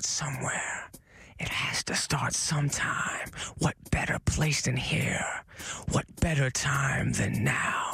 start somewhere. It has to start sometime. What better place than here? What better time than now?